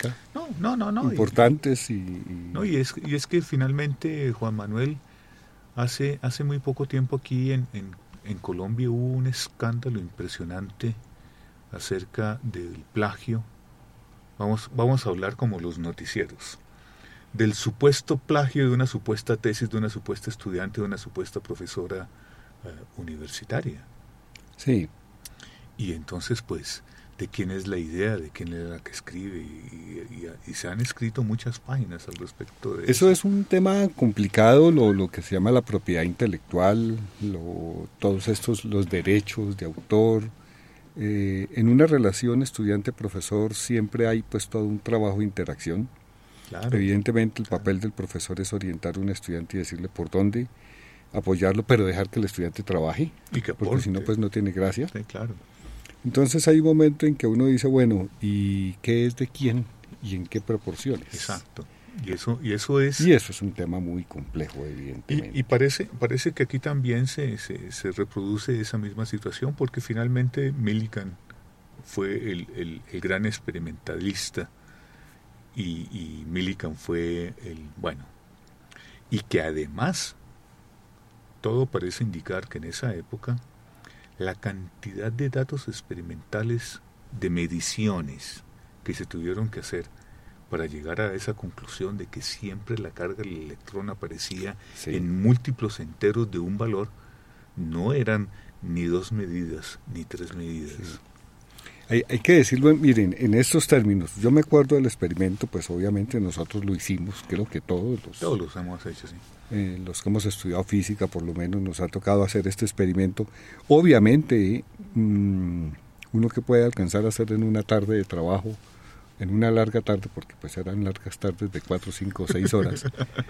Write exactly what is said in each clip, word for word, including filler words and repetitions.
física no, no, no, no, importantes y, y... No, y es, y es que finalmente, Juan Manuel, hace, hace muy poco tiempo aquí en, en, en Colombia hubo un escándalo impresionante acerca del plagio. Vamos, vamos a hablar como los noticieros, del supuesto plagio de una supuesta tesis de una supuesta estudiante, de una supuesta profesora uh, universitaria. Sí. Y entonces, pues, ¿de quién es la idea? ¿De quién es la que escribe? Y, y, y, y se han escrito muchas páginas al respecto de eso. Eso es un tema complicado, lo, lo que se llama la propiedad intelectual, lo, todos estos, los derechos de autor. Eh, en una relación estudiante-profesor siempre hay pues todo un trabajo de interacción. Claro, Evidentemente el claro. papel del profesor es orientar a un estudiante y decirle por dónde, apoyarlo, pero dejar que el estudiante trabaje, y que porque si no pues no tiene gracia. Sí, claro. Entonces hay un momento en que uno dice, bueno, ¿y qué es de quién y en qué proporciones? Exacto. Y eso, y eso es... Y eso es un tema muy complejo, evidentemente. Y, y parece, parece que aquí también se, se, se reproduce esa misma situación, porque finalmente Millikan fue el, el, el gran experimentalista y, y Millikan fue el, bueno, y que además todo parece indicar que en esa época la cantidad de datos experimentales de mediciones que se tuvieron que hacer para llegar a esa conclusión de que siempre la carga del electrón aparecía sí. en múltiplos enteros de un valor, no eran ni dos medidas ni tres medidas. Sí. Hay, hay que decirlo, miren, en estos términos, yo me acuerdo del experimento, pues obviamente nosotros lo hicimos, creo que todos los... Todos los hemos hecho, sí. Eh, los que hemos estudiado física, por lo menos, nos ha tocado hacer este experimento. Obviamente, mmm, uno que puede alcanzar a hacer en una tarde de trabajo, en una larga tarde, porque pues eran largas tardes de cuatro, cinco, seis horas,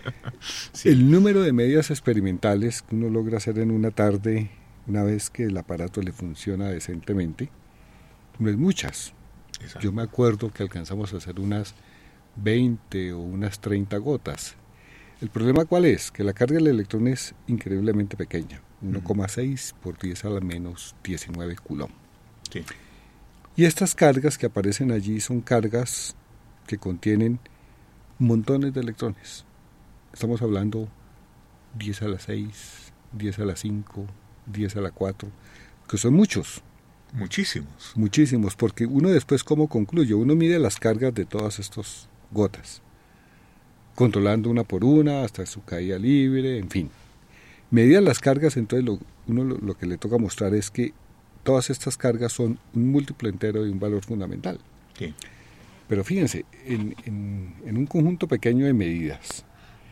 sí. El número de medidas experimentales que uno logra hacer en una tarde, una vez que el aparato le funciona decentemente, no es muchas. Exacto. Yo me acuerdo que alcanzamos a hacer unas veinte o unas treinta gotas. ¿El problema cuál es? Que la carga del electrón es increíblemente pequeña, uno coma seis por diez a la menos diecinueve coulomb. Sí. Y estas cargas que aparecen allí son cargas que contienen montones de electrones. Estamos hablando diez a la seis, diez a la cinco, diez a la cuatro, que son muchos. Muchísimos. Muchísimos, porque uno después, ¿cómo concluye? Uno mide las cargas de todas estas gotas, controlando una por una hasta su caída libre, en fin. Medidas las cargas, entonces lo, uno lo, lo que le toca mostrar es que todas estas cargas son un múltiplo entero de un valor fundamental. Sí. Pero fíjense, en, en, en un conjunto pequeño de medidas,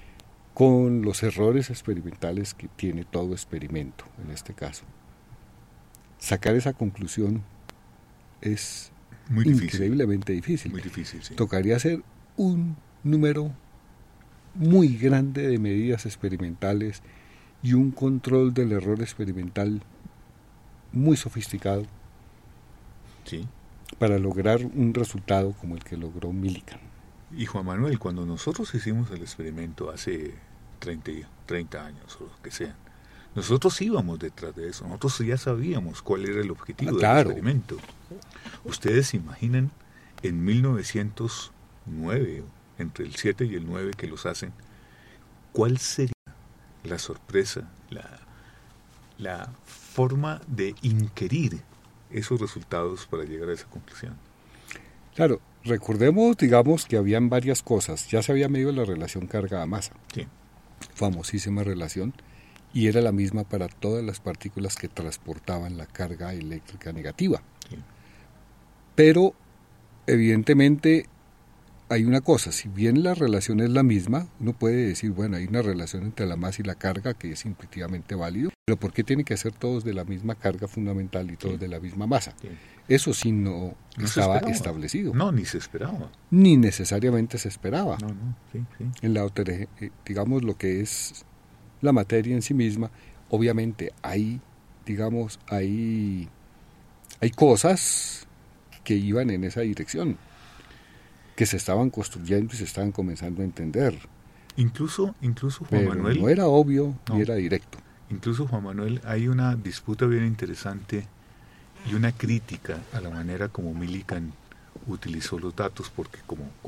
con los errores experimentales que tiene todo experimento, en este caso, sacar esa conclusión es muy difícil. increíblemente difícil. Muy difícil, sí. Tocaría hacer un número muy grande de medidas experimentales y un control del error experimental muy sofisticado, sí, para lograr un resultado como el que logró Millikan. Y Juan Manuel, cuando nosotros hicimos el experimento hace treinta, treinta años o lo que sea, nosotros íbamos detrás de eso, nosotros ya sabíamos cuál era el objetivo ah, claro. del experimento. Ustedes se imaginan en mil novecientos nueve, entre el siete y el nueve que los hacen, ¿cuál sería la sorpresa, la, la forma de inquirir esos resultados para llegar a esa conclusión? Claro, recordemos, digamos, que habían varias cosas. Ya se había medido la relación carga-masa. Sí. Famosísima relación. Y era la misma para todas las partículas que transportaban la carga eléctrica negativa. Sí. Pero, evidentemente, hay una cosa, si bien la relación es la misma, uno puede decir, bueno, hay una relación entre la masa y la carga que es intuitivamente válido, pero ¿por qué tienen que ser todos de la misma carga fundamental y todos sí. de la misma masa? Sí. Eso sí no, no estaba establecido. No, ni se esperaba. Ni necesariamente se esperaba. No, no, sí, sí. En la, digamos, lo que es la materia en sí misma, obviamente hay, digamos, hay, hay cosas que iban en esa dirección, que se estaban construyendo y se estaban comenzando a entender. Incluso, incluso Juan Pero Manuel... no era obvio no, ni era directo. Incluso, Juan Manuel, hay una disputa bien interesante y una crítica a la manera como Millikan utilizó los datos, porque como,